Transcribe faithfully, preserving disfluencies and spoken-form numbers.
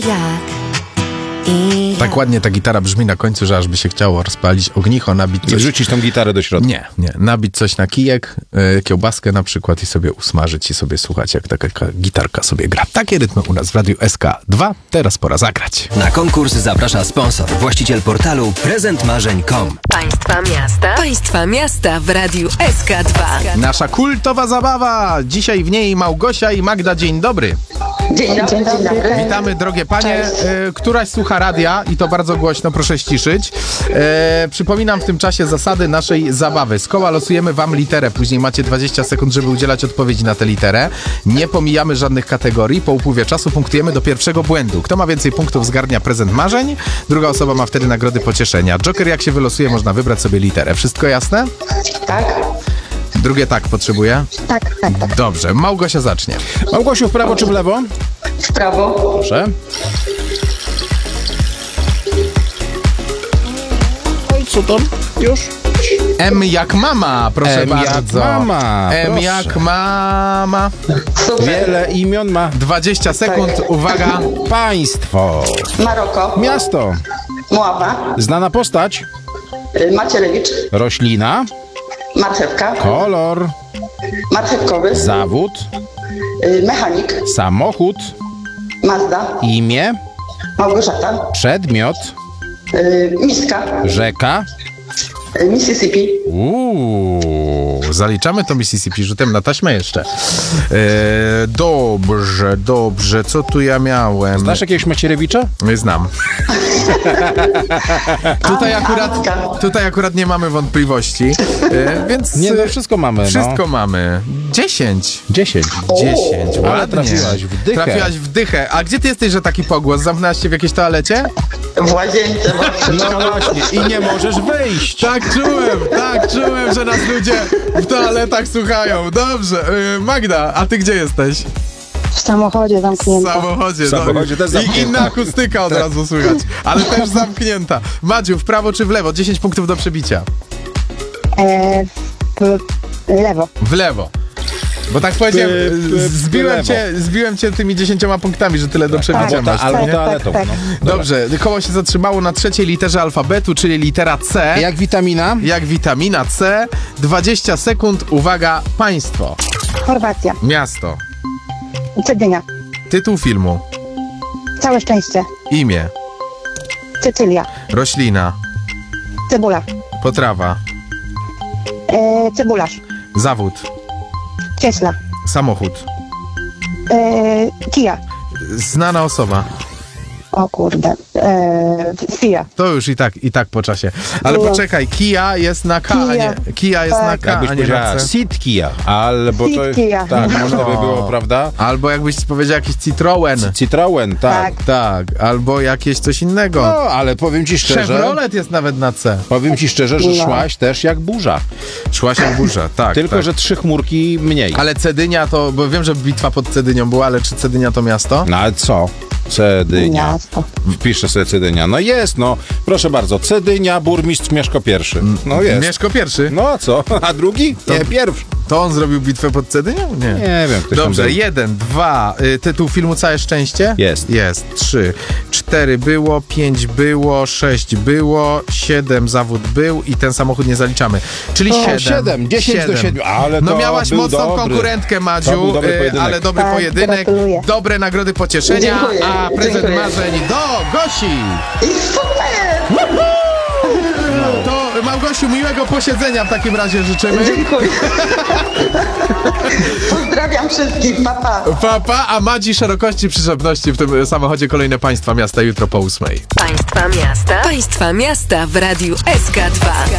Jak i Tak ładnie ta gitara brzmi na końcu, że aż by się chciało rozpalić ognicho, nabić I coś... wrzucić tą gitarę do środka. Nie, nie. Nabić coś na kijek, y, kiełbaskę na przykład i sobie usmażyć i sobie słuchać, jak taka gitarka sobie gra. Takie rytmy u nas w Radiu S K dwa. Teraz pora zagrać. Na konkurs zaprasza sponsor, właściciel portalu prezent marzeń kropka com. Państwa miasta. Państwa miasta w Radiu S K dwa. Nasza kultowa zabawa. Dzisiaj w niej Małgosia i Magda. Dzień dobry. Dzień dobry, dzień dobry. Witamy, drogie panie. E, któraś słucha radia i to bardzo głośno, proszę ściszyć. E, przypominam w tym czasie zasady naszej zabawy. Z koła losujemy wam literę, później macie dwadzieścia sekund, żeby udzielać odpowiedzi na tę literę. Nie pomijamy żadnych kategorii. Po upływie czasu punktujemy do pierwszego błędu. Kto ma więcej punktów, zgarnia prezent marzeń. Druga osoba ma wtedy nagrody pocieszenia. Joker, jak się wylosuje, można wybrać sobie literę. Wszystko jasne? Tak, Drugie tak potrzebuje? tak, tak, tak. Dobrze, Małgosia zacznie. Małgosiu, w prawo czy w lewo? W prawo. Proszę. Oj, co tam? Już? M jak mama, proszę M bardzo. jak mama, M proszę. jak mama. Super. Wiele imion ma. dwadzieścia sekund, uwaga. Państwo. Maroko. Miasto. Moawa. Znana postać. y, Macierewicz. Roślina. Marchewka. Kolor. Marchewkowy. Zawód. y, Mechanik. Samochód. Mazda. Imię. Małgorzata. Przedmiot. y, Miska. Rzeka. y, Mississippi. Uuu, zaliczamy to Mississippi rzutem na taśmę jeszcze. E, dobrze, dobrze, co tu ja miałem? Znasz jakiegoś Macierewicza? Nie znam. tutaj, akurat, Antka. tutaj akurat nie mamy wątpliwości, e, więc Nie, no wszystko mamy. wszystko No. mamy. Dziesięć. Dziesięć. Dziesięć, ale ładnie. trafiłaś w dychę. Trafiłaś w dychę. A gdzie ty jesteś, że taki pogłos? Zamknęłaś się w jakiejś toalecie? W łazience. Bo No właśnie, i nie możesz wyjść. Tak czułem, tak czułem, że nas ludzie w toaletach słuchają. Dobrze. Yy, Magda, a ty gdzie jesteś? W samochodzie W zamknięta. samochodzie. W samochodzie no, też I zamknięta. inna akustyka od razu słychać, ale też zamknięta. Madziu, w prawo czy w lewo? dziesięć punktów do przebicia. E, w lewo. W lewo. Bo tak powiedziałem, Py, py, zbiłem lewo. cię, zbiłem cię tymi dziesięcioma punktami, że tyle do przebicia Albo, ta, masz. albo nie? toaletą. Tak, tak. No. Dobrze, koło się zatrzymało na trzeciej literze alfabetu, czyli litera C. Jak witamina? Jak witamina C. dwadzieścia sekund, uwaga, państwo. Chorwacja. Miasto. Cedynia. Tytuł filmu. Całe szczęście. Imię. Cecylia. Roślina. Cebula. Potrawa. E, cebularz. Zawód. Cieśla. Samochód. E, Kia. Znana osoba. O kurde. E, Fia. To już i tak, i tak po czasie. Ale Było. poczekaj, Kia jest na K, a nie. Kia jest Tak. na K, Jakbyś a nie na powiedziała C. Sitkia, albo to jest... Sitkia. Tak, można by było, No. prawda? Albo jakbyś powiedział jakiś Citroen. Citroen, tak. Tak. Tak, albo jakieś coś innego. No, ale powiem ci szczerze, Chevrolet jest nawet na C. powiem ci szczerze, że No. szłaś też jak burza. Szła się burza, tak. Tylko, tak. że trzy chmurki mniej. Ale Cedynia to, bo wiem, że bitwa pod Cedynią była, ale czy Cedynia to miasto? No ale co? Cedynia. Miasto. Wpiszę sobie Cedynia. No jest, no. Proszę bardzo. Cedynia, burmistrz Mieszko pierwszy. No jest. Mieszko pierwszy. No a co? A drugi? Nie, pierwszy. To on zrobił bitwę pod Cedynią? Nie. Nie wiem, ktoś tam Dobrze, był. jeden, dwa, y, tytuł filmu Całe Szczęście? Jest. Jest, trzy, cztery było, pięć było, sześć było, siedem zawód był i ten samochód nie zaliczamy. Czyli O, siedem. siedem, dziesięć do siedmiu, ale No to miałaś był mocną dobry. konkurentkę, Madziu, To był dobry y, pojedynek. ale dobry Tak, pojedynek, gratuluję. dobre nagrody pocieszenia, Dziękuję, a prezent dziękuję. marzeń do Gosi. I super! To Małgosiu, miłego posiedzenia w takim razie życzymy. Dziękuję. Pozdrawiam wszystkich, papa. Papa, a Madzi szerokości przyczepności w tym samochodzie kolejne państwa miasta jutro po ósmej. Państwa miasta. Państwa miasta w Radiu S K dwa.